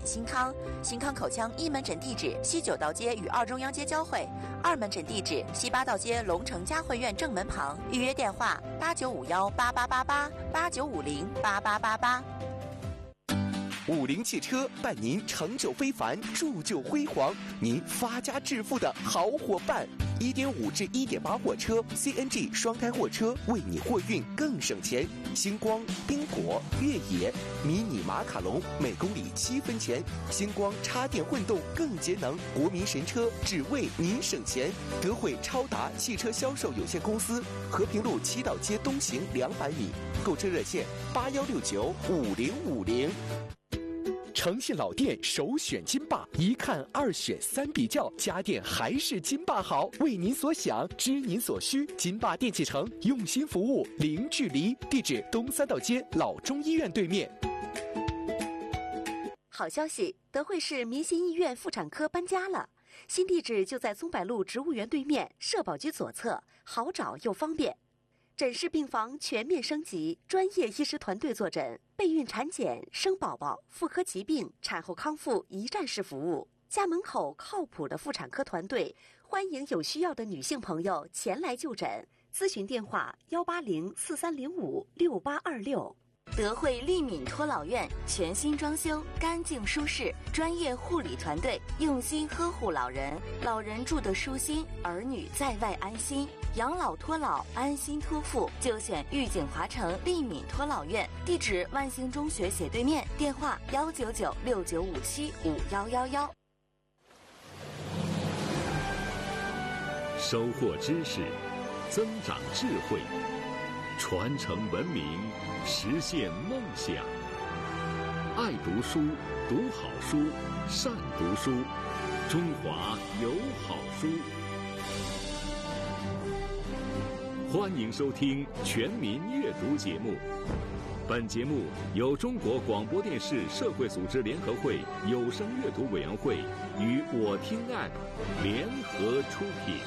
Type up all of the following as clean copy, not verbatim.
新康。新康口腔一门诊地址西九道街与二中央街交汇，二门诊地址西八道街龙城嘉汇苑正门旁。预约电话8951888889508888。 50汽车伴您成就非凡，铸就辉煌，您发家致富的好伙伴。1.5至1.8货车 CNG 双胎货车，为你货运更省钱。星光、宾果、越野、迷你马卡龙每公里7分钱。星光插电混动更节能，国民神车，只为您省钱。德惠超达汽车销售有限公司，和平路7道街东行200米。购车热线81695050。诚信老店首选金霸，一看二选三比较，家电还是金霸好。为您所想，知您所需，金霸电器城用心服务，零距离。地址东3道街老中医院对面。 好消息，德惠市民心医院妇产科搬家了，新地址就在松柏路植物园对面，社保局左侧，好找又方便。诊室病房全面升级，专业医师团队坐诊，备孕产检、生宝宝、妇科疾病、产后康复一站式服务。家门口靠谱的妇产科团队，欢迎有需要的女性朋友前来就诊。咨询电话18043056826。德惠利敏托老院全新装修，干净舒适，专业护理团队用心呵护老人，老人住得舒心，儿女在外安心。养老托老，安心托付，就选玉景华城利敏托老院，地址万兴中学斜对面，电话19969575111。 收获知识，增长智慧，传承文明，实现梦想。爱读书，读好书，善读书，中华有好书。欢迎收听全民阅读节目。本节目由中国广播电视社会组织联合会有声阅读委员会与我听 App 联合出品。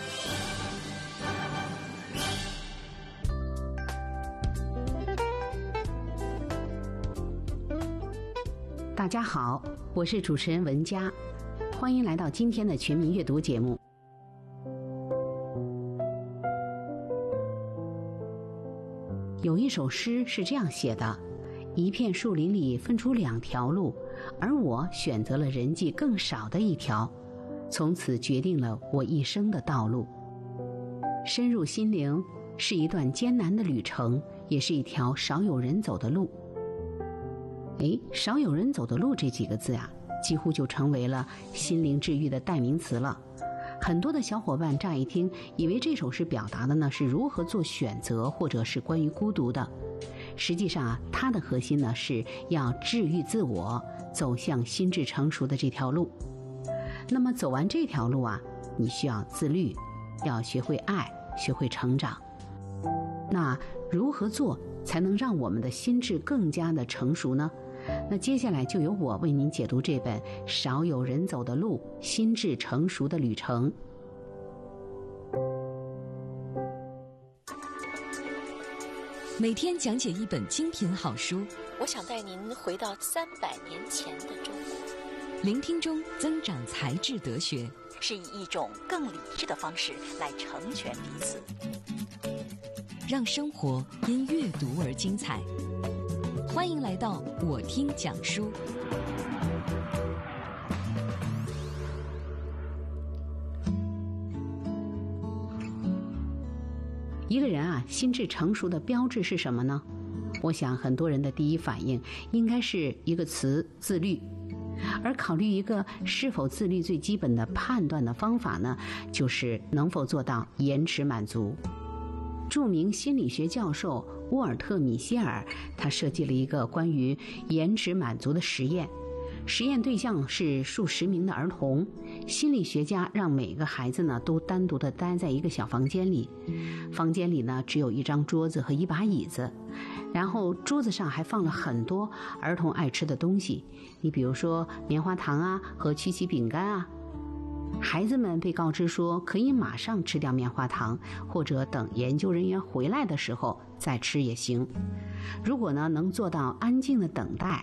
大家好，我是主持人文佳，欢迎来到今天的全民阅读节目。有一首诗是这样写的：一片树林里分出2条路，而我选择了人迹更少的一条，从此决定了我一生的道路。深入心灵是一段艰难的旅程，也是一条少有人走的路。少有人走的路这几个字几乎就成为了心灵治愈的代名词了。很多的小伙伴乍一听，以为这首诗表达的呢是如何做选择，或者是关于孤独的。实际上它的核心呢是要治愈自我，走向心智成熟的这条路。那么走完这条路你需要自律，要学会爱，学会成长。那如何做才能让我们的心智更加的成熟呢？那接下来就由我为您解读这本少有人走的路，心智成熟的旅程。 每天讲解一本精品好书， 我想带您回到300年前的中国， 聆听中增长才智德学， 是以一种更理智的方式来成全彼此， 让生活因阅读而精彩。欢迎来到我听讲书。 一个人心智成熟的标志是什么呢？我想很多人的第一反应应该是一个词：自律。而考虑一个是否自律最基本的判断的方法呢，就是能否做到延迟满足。著名心理学教授沃尔特·米歇尔，他设计了一个关于延迟满足的实验。实验对象是数十名的儿童，心理学家让每个孩子呢都单独的待在一个小房间里，房间里呢只有一张桌子和一把椅子，然后桌子上还放了很多儿童爱吃的东西，你比如说棉花糖和曲奇饼干孩子们被告知说可以马上吃掉棉花糖，或者等研究人员回来的时候再吃也行。如果呢能做到安静的等待，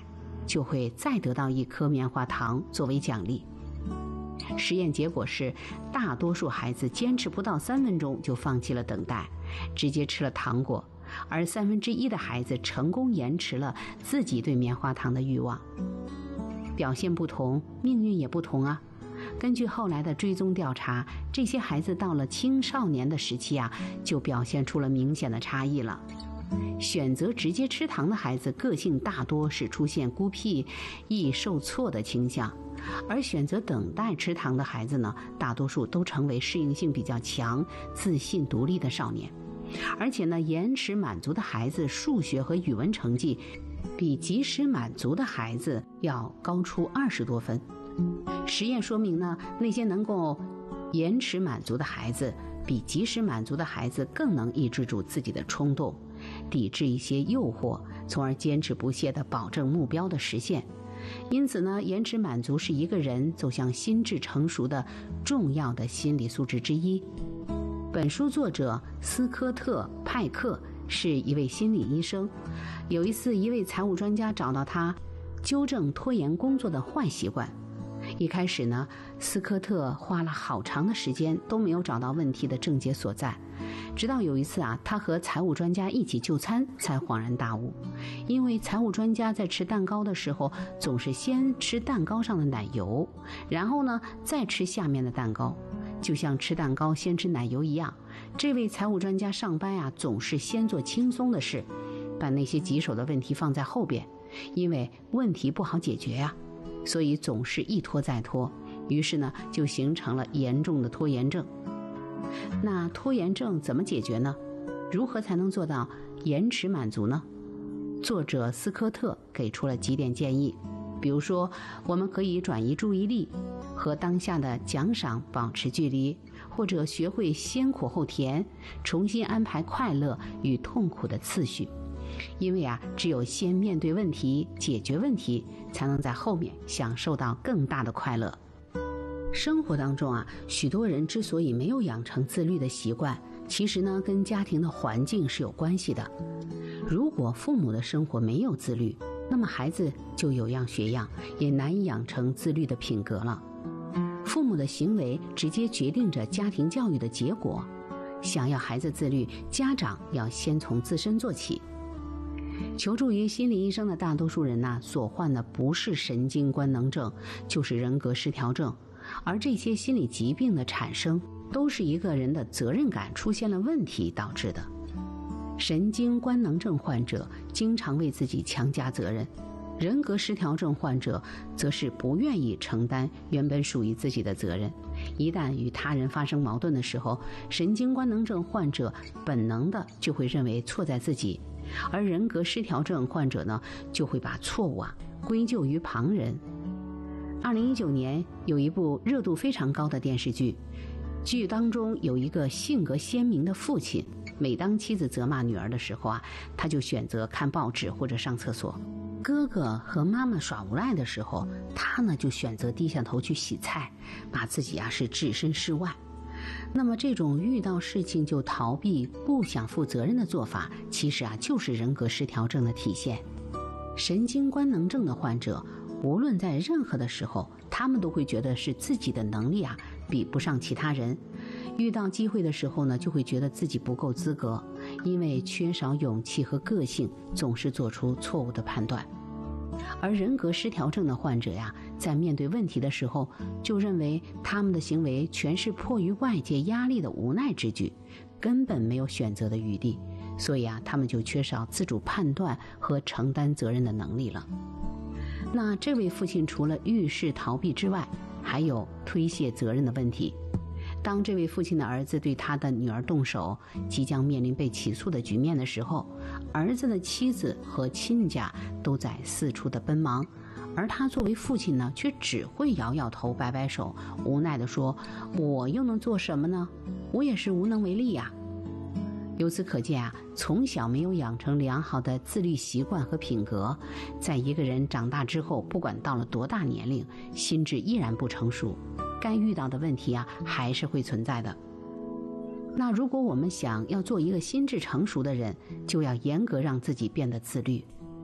就会再得到1颗棉花糖作为奖励。实验结果是，大多数孩子坚持不到3分钟就放弃了等待，直接吃了糖果，而1/3的孩子成功延迟了自己对棉花糖的欲望。表现不同，命运也不同啊。根据后来的追踪调查，这些孩子到了青少年的时期啊，就表现出了明显的差异了。选择直接吃糖的孩子，个性大多是出现孤僻、易受挫的倾向；而选择等待吃糖的孩子呢，大多数都成为适应性比较强、自信独立的少年。而且呢，延迟满足的孩子数学和语文成绩比及时满足的孩子要高出20多分。实验说明呢，那些能够延迟满足的孩子比及时满足的孩子更能抑制住自己的冲动，抵制一些诱惑，从而坚持不懈地保证目标的实现。因此呢，延迟满足是一个人走向心智成熟的重要的心理素质之一。本书作者斯科特·派克是一位心理医生。有一次，一位财务专家找到他，纠正拖延工作的坏习惯。一开始呢，斯科特花了好长的时间都没有找到问题的症结所在，直到有一次啊，他和财务专家一起就餐，才恍然大悟。因为财务专家在吃蛋糕的时候，总是先吃蛋糕上的奶油，然后呢再吃下面的蛋糕，就像吃蛋糕先吃奶油一样。这位财务专家上班啊，总是先做轻松的事，把那些棘手的问题放在后边，因为问题不好解决呀，所以总是一拖再拖，于是呢就形成了严重的拖延症。那拖延症怎么解决呢？如何才能做到延迟满足呢？作者斯科特给出了几点建议。比如说，我们可以转移注意力，和当下的奖赏保持距离，或者学会先苦后甜，重新安排快乐与痛苦的次序。因为啊，只有先面对问题、解决问题，才能在后面享受到更大的快乐。生活当中啊，许多人之所以没有养成自律的习惯，其实呢，跟家庭的环境是有关系的。如果父母的生活没有自律，那么孩子就有样学样，也难以养成自律的品格了。父母的行为直接决定着家庭教育的结果。想要孩子自律，家长要先从自身做起。求助于心理医生的大多数人呢，所患的不是神经官能症，就是人格失调症。而这些心理疾病的产生，都是一个人的责任感出现了问题导致的。神经官能症患者经常为自己强加责任，人格失调症患者则是不愿意承担原本属于自己的责任。一旦与他人发生矛盾的时候，神经官能症患者本能的就会认为错在自己，而人格失调症患者呢，就会把错误归咎于旁人。2019年有一部热度非常高的电视剧，剧当中有一个性格鲜明的父亲，每当妻子责骂女儿的时候他就选择看报纸或者上厕所；哥哥和妈妈耍无赖的时候，他呢就选择低下头去洗菜，把自己是置身事外。那么这种遇到事情就逃避、不想负责任的做法，其实就是人格失调症的体现。神经官能症的患者，无论在任何的时候，他们都会觉得是自己的能力比不上其他人。遇到机会的时候呢，就会觉得自己不够资格，因为缺少勇气和个性，总是做出错误的判断。而人格失调症的患者在面对问题的时候，就认为他们的行为全是迫于外界压力的无奈之举，根本没有选择的余地，所以他们就缺少自主判断和承担责任的能力了。那这位父亲除了遇事逃避之外，还有推卸责任的问题。当这位父亲的儿子对他的女儿动手，即将面临被起诉的局面的时候，儿子的妻子和亲家都在四处的奔忙，而他作为父亲呢，却只会摇摇头、摆摆手，无奈地说：“我又能做什么呢？我也是无能为力呀。”由此可见从小没有养成良好的自律习惯和品格，在一个人长大之后，不管到了多大年龄，心智依然不成熟，该遇到的问题还是会存在的。那如果我们想要做一个心智成熟的人，就要严格让自己变得自律。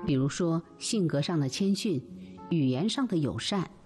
比如说性格上的谦逊、语言上的友善、